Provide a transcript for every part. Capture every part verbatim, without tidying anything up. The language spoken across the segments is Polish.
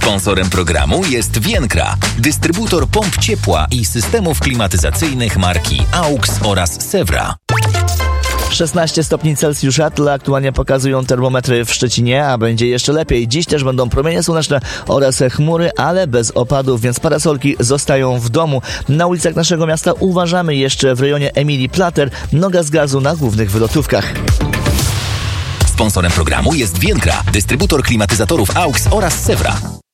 Sponsorem programu jest Vienkra, dystrybutor pomp ciepła i systemów klimatyzacyjnych marki AUX oraz Sewra. szesnaście stopni Celsjusza, tyle aktualnie pokazują termometry w Szczecinie, a będzie jeszcze lepiej. Dziś też będą promienie słoneczne oraz chmury, ale bez opadów, więc parasolki zostają w domu. Na ulicach naszego miasta uważamy jeszcze w rejonie Emilii Plater, noga z gazu na głównych wylotówkach. Sponsorem programu jest Vienkra, dystrybutor klimatyzatorów AUX oraz Sewra.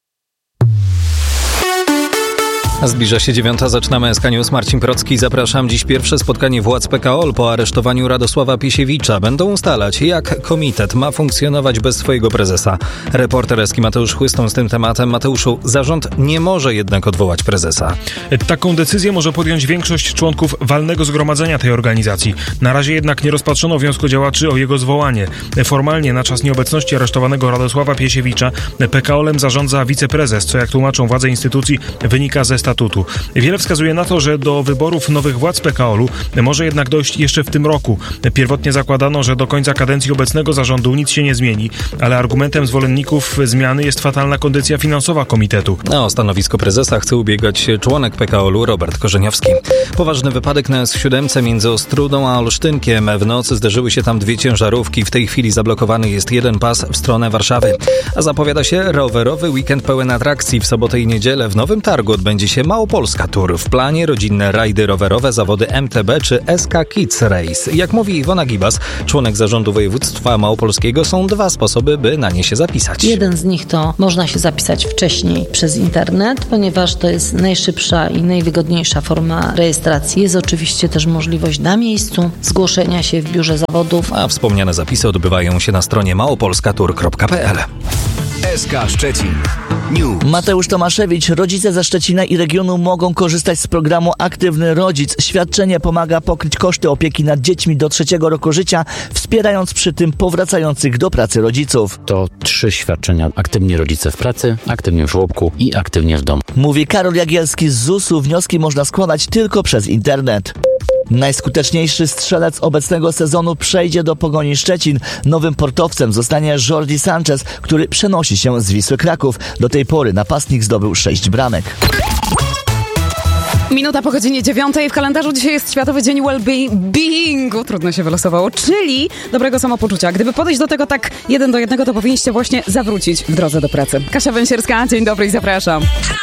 Zbliża się dziewiąta, zaczynamy S K News. Marcin Procki, zapraszam. Dziś pierwsze spotkanie władz P K O L po aresztowaniu Radosława Piesiewicza. Będą ustalać, jak komitet ma funkcjonować bez swojego prezesa. Reporter Eski Mateusz Chłystą z tym tematem. Mateuszu, zarząd nie może jednak odwołać prezesa. Taką decyzję może podjąć większość członków walnego zgromadzenia tej organizacji. Na razie jednak nie rozpatrzono wniosku działaczy o jego zwołanie. Formalnie na czas nieobecności aresztowanego Radosława Piesiewicza P K O L-em zarządza wiceprezes, co jak tłumaczą władze instytucji wynika ze statutu. Wiele wskazuje na to, że do wyborów nowych władz P K O L-u może jednak dojść jeszcze w tym roku. Pierwotnie zakładano, że do końca kadencji obecnego zarządu nic się nie zmieni, ale argumentem zwolenników zmiany jest fatalna kondycja finansowa komitetu. O stanowisko prezesa chce ubiegać się członek P K O L-u Robert Korzeniowski. Poważny wypadek na S siedem między Ostrudą a Olsztynkiem. W nocy zderzyły się tam dwie ciężarówki. W tej chwili zablokowany jest jeden pas w stronę Warszawy. A zapowiada się rowerowy weekend pełen atrakcji. W sobotę i niedzielę w Nowym Targu odbędzie się Małopolska Tour. W planie rodzinne rajdy rowerowe, zawody M T B czy S K Kids Race. Jak mówi Iwona Gibas, członek zarządu województwa małopolskiego, są dwa sposoby, by na nie się zapisać. Jeden z nich to można się zapisać wcześniej przez internet, ponieważ to jest najszybsza i najwygodniejsza forma rejestracji. Jest oczywiście też możliwość na miejscu zgłoszenia się w biurze zawodów. A wspomniane zapisy odbywają się na stronie małopolska tour kropka p l. S K Szczecin News. Mateusz Tomaszewicz. Rodzice ze Szczecina i regionu mogą korzystać z programu Aktywny Rodzic. Świadczenie pomaga pokryć koszty opieki nad dziećmi do trzeciego roku życia, wspierając przy tym powracających do pracy rodziców. To trzy świadczenia. Aktywni rodzice w pracy, aktywnie w żłobku i aktywnie w domu. Mówi Karol Jagielski z zusu. Wnioski można składać tylko przez internet. Najskuteczniejszy strzelec obecnego sezonu przejdzie do Pogoni Szczecin. Nowym portowcem zostanie Jordi Sanchez, który przenosi się z Wisły Kraków. Do tej pory napastnik zdobył sześć bramek. Minuta po godzinie dziewiątej. W kalendarzu dzisiaj jest Światowy Dzień Well-Beingu. Trudno się wylosowało. Czyli dobrego samopoczucia. Gdyby podejść do tego tak jeden do jednego, to powinniście właśnie zawrócić w drodze do pracy. Kasia Węsierska, dzień dobry i zapraszam.